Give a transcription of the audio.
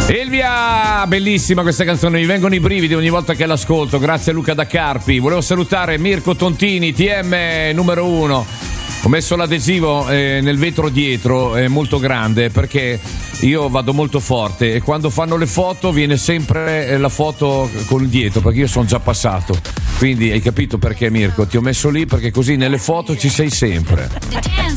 Elvia, bellissima questa canzone, mi vengono i brividi ogni volta che l'ascolto. Grazie a Luca da Carpi. Volevo salutare Mirko Tontini, TM numero 1. Ho messo l'adesivo nel vetro dietro, è molto grande, perché io vado molto forte e quando fanno le foto viene sempre la foto con il dietro, perché io sono già passato. Quindi hai capito perché, Mirko? Ti ho messo lì perché così nelle foto ci sei sempre.